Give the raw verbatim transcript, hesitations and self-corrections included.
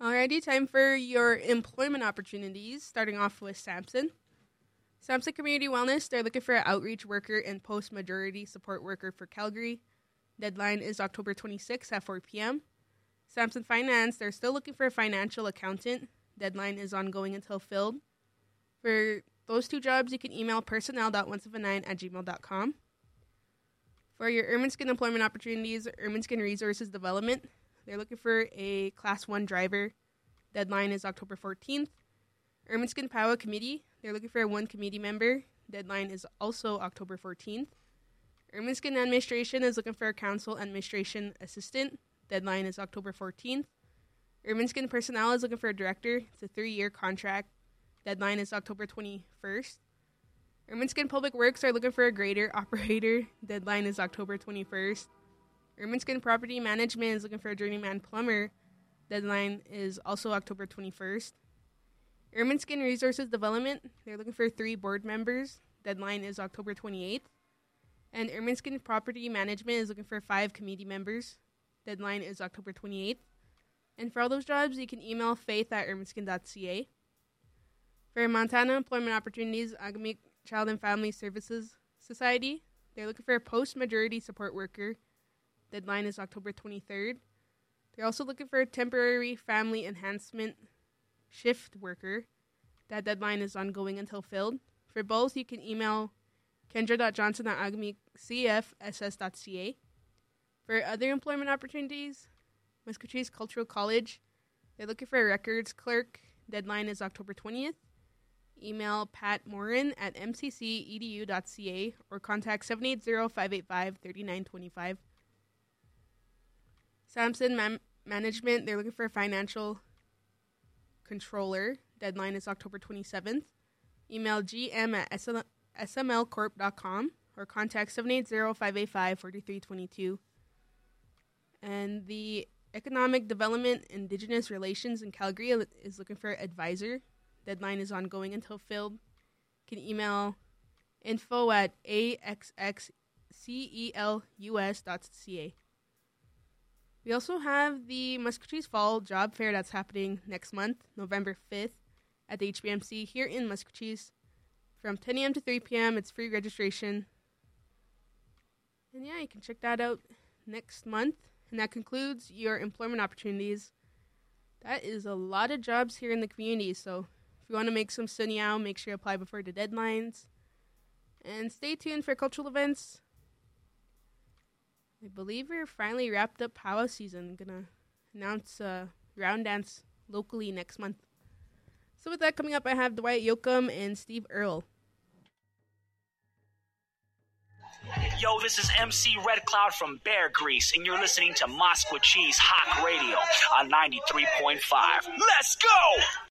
Alrighty, time for your employment opportunities, starting off with Samson. Samson Community Wellness, they're looking for an outreach worker and post-majority support worker for Calgary. Deadline is October twenty-sixth at four p.m. Samson Finance, they're still looking for a financial accountant. Deadline is ongoing until filled. For those two jobs, you can email personnel dot one seven nine at gmail dot com. For your Ermineskin employment opportunities, Ermineskin Resources Development, they're looking for a Class one driver. Deadline is October fourteenth. Ermineskin Power Committee, they're looking for one committee member. Deadline is also October fourteenth. Ermineskin Administration is looking for a council administration assistant. Deadline is October fourteenth. Ermineskin Personnel is looking for a director. It's a three-year contract. Deadline is October twenty-first. Ermineskin Public Works are looking for a grader operator. Deadline is October twenty-first. Ermineskin Property Management is looking for a journeyman plumber. Deadline is also October twenty-first. Ermineskin Resources Development, they're looking for three board members. Deadline is October twenty-eighth. And Ermineskin Property Management is looking for five committee members. Deadline is October twenty-eighth. And for all those jobs, you can email faith at ermineskin dot c a. For Montana Employment Opportunities, Agamic Child and Family Services Society, they're looking for a post-majority support worker. Deadline is October twenty-third. They're also looking for a temporary family enhancement shift worker. That deadline is ongoing until filled. For both, you can email kendra dot johnson at agamic c f s s dot c a. For other employment opportunities, Muscatine Cultural College, they're looking for a records clerk. Deadline is October twentieth. Email Pat Morin at m c c e d u dot c a or contact seven eight zero, five eight five, three nine two five. Samson Man- Management, they're looking for a financial controller. Deadline is October twenty-seventh. Email g m at s m l corp dot com or contact seven eight zero, five eight five, four three two two. And the Economic Development Indigenous Relations in Calgary is looking for an advisor. Deadline is ongoing until filled. You can email info at a x x celus dot c a. We also have the Muscatine Fall Job Fair that's happening next month, November fifth, at the H B M C here in Muscatine from ten a.m. to three p.m. It's free registration. And yeah, you can check that out next month. And that concludes your employment opportunities. That is a lot of jobs here in the community, so if you want to make some sunyao, make sure you apply before the deadlines. And stay tuned for cultural events. I believe we're finally wrapped up powwow season. I'm going to announce uh, Round Dance locally next month. So with that coming up, I have Dwight Yoakam and Steve Earle. Yo, this is M C Red Cloud from Bear Grease, and you're listening to Moscow Cheese Hawk Radio on ninety-three point five. Let's go!